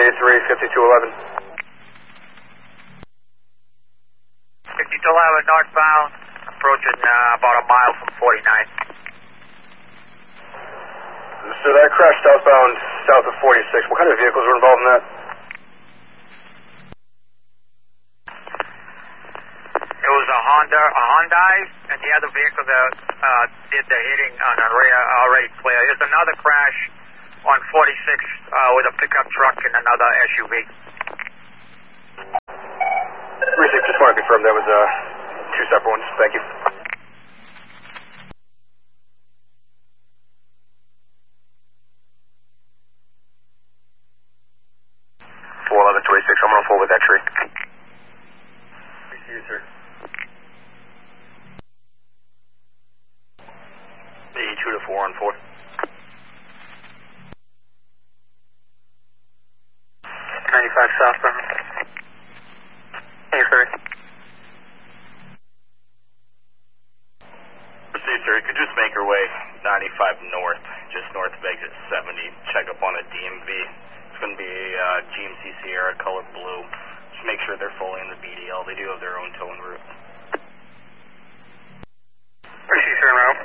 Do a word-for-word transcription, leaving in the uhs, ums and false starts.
three, fifty-two eleven. fifty-two eleven northbound, approaching uh, about a mile from forty-nine. So that crash southbound, south of forty-six, what kind of vehicles were involved in that? It was a Honda, a Hyundai, and the other vehicle that uh, did the hitting on the rear already clear. There's another crash on forty-six uh, with a pickup truck and another S U V. Precinct, just want to confirm that was uh, two separate ones. Thank you. four eleven twenty-six, I'm going to forward that tree. Appreciate you, sir. The two to four on four. ninety-five southbound. Hey, sir. Proceed, sir. You could just make your way ninety-five north, just north of exit seventy. Check up on a D M V. It's going to be a uh, G M C Sierra, color blue. Just make sure they're fully in the B D L. They do have their own towing route. Proceed, sir, now.